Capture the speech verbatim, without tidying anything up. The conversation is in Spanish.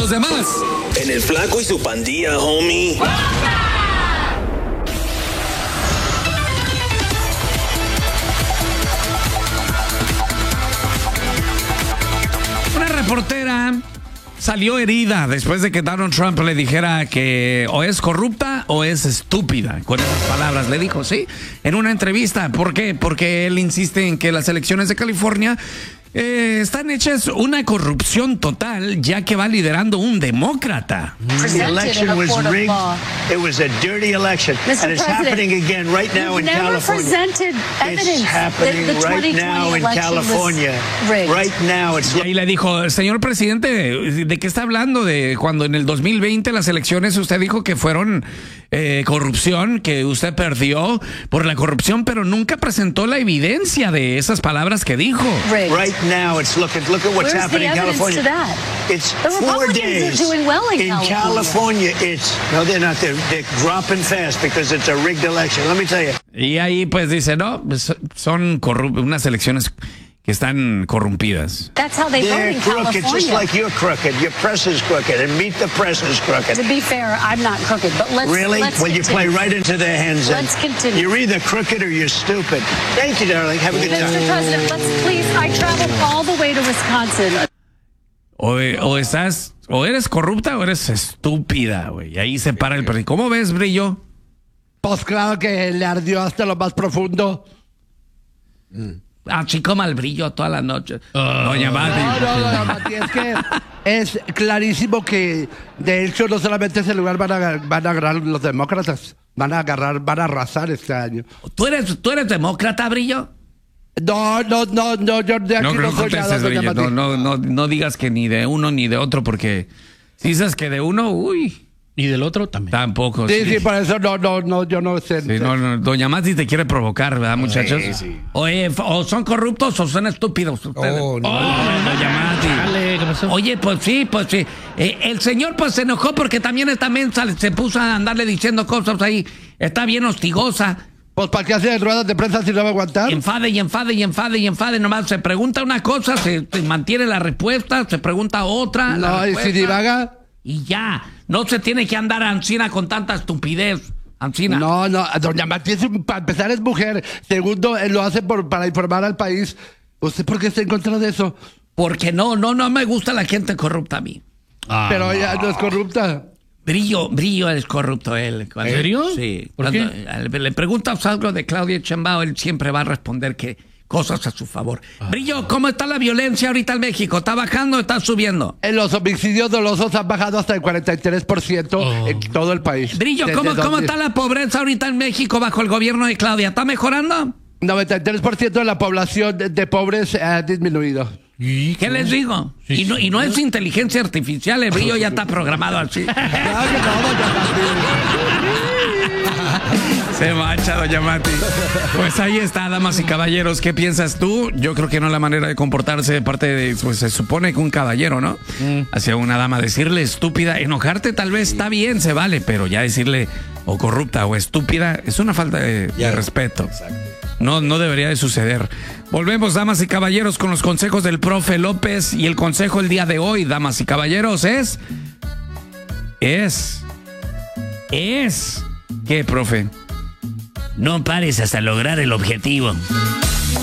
los demás. En el Flaco y su pandilla, homie. Una reportera salió herida después de que Donald Trump le dijera que o es corrupta o es estúpida. Con esas palabras le dijo, sí, en una entrevista. ¿Por qué? Porque él insiste en que las elecciones de California eh, están hechas una corrupción total, ya que va liderando un demócrata. The election was rigged. It was a dirty election, and it's happening again right now in California. It's happening right now in California. Right now, it's. Y ahí le dijo, señor presidente, ¿de qué está hablando? De cuando en el dos mil veinte las elecciones usted dijo que fueron eh, corrupción, que usted perdió por la corrupción, pero nunca presentó la evidencia de esas palabras que dijo. Right now, it's looking. Look at what's Where's happening in the evidence California. to that? It's The four Republicans days are doing well in, in California. California. It's no, they're not. They're, they're dropping fast because it's a rigged election. Let me tell you. Y ahí pues dice, no, pues, son corrup- unas elecciones que están corrompidas. That's how they vote They're in crooked, just California. like you're crooked. Your press is crooked, and Meet the Press is crooked. To be fair, I'm not crooked, but let's Really? let's Well, you play continue. right into their hands. then. Let's continue. You're either crooked or you're stupid. Thank you, darling. Have a good Mister time. President, let's please. I traveled all the way to Wisconsin. O, o estás, o eres corrupta o eres estúpida, güey. Y ahí se para el presidente. ¿Cómo ves, Brillo? Pues claro que le ardió hasta lo más profundo. Ah, chico mal brillo toda la noche. Doña Mati. No, no, no, no, Mati, es que es clarísimo que de hecho no solamente ese lugar van a, van a agarrar los demócratas, van a agarrar, van a arrasar este año. ¿Tú eres, ¿Tú eres demócrata, Brillo? No, no, no, no, yo de aquí No, no, no soy nada, contestes, doña Brillo. Mati. No, no, no, no digas que ni de uno ni de otro, porque si dices que de uno, uy, Y del otro también. tampoco. Sí, sí, por eso no, no, no, yo no sé. Sí, no, no, Doña Mati te quiere provocar, ¿verdad, muchachos? Sí, sí. Oye, f- o son corruptos o son estúpidos ustedes. Oh, no. Doña Mati. Dale, ¿qué pasó? Oye, pues sí, pues sí. Eh, el señor pues se enojó porque también esta mensa se puso a andarle diciendo cosas ahí. Está bien hostigosa. Pues para qué hace ruedas de prensa si no va a aguantar. Enfade y enfade y enfade y enfade. Nomás se pregunta una cosa, se, se mantiene la respuesta, se pregunta otra. la No, y si respuesta, divaga. y ya. No se tiene que andar ancina con tanta estupidez. Ancina. No, no, doña Mati, es un- para empezar es mujer. Segundo, él lo hace por, para informar al país. ¿Usted por qué está en contra de eso? Porque no, no, no me gusta la gente corrupta a mí. Ah, Pero ella no es corrupta. Brillo, Brillo es corrupto él. Cuando- ¿En serio? Sí. ¿Por Cuando qué? eh, le preguntas algo de Claudia Sheinbaum, él siempre va a responder que cosas a su favor. Brillo, ¿cómo está la violencia ahorita en México? ¿Está bajando o está subiendo? En los homicidios dolosos han bajado hasta el cuarenta y tres por ciento Oh. en todo el país. Brillo, ¿Desde ¿cómo, ¿cómo dónde? está la pobreza ahorita en México bajo el gobierno de Claudia? ¿Está mejorando? noventa y tres por ciento de la población de, de pobres ha disminuido. ¿Y ¿Qué les digo? Sí, Y no, sí. y no es inteligencia artificial, el Brillo ya está programado así. Claro que no, doña Se mancha, Doña Mati. Pues ahí está, damas y caballeros. ¿Qué piensas tú? Yo creo que no la manera de comportarse de parte de, pues se supone que un caballero, ¿no? Hacia una dama, decirle estúpida, enojarte tal vez está bien, se vale, pero ya decirle o corrupta o estúpida es una falta de, de respeto. No, no debería de suceder. Volvemos, damas y caballeros, con los consejos del profe López. Y el consejo el día de hoy, damas y caballeros, es... Es... Es... ¿Qué, profe? No pares hasta lograr el objetivo.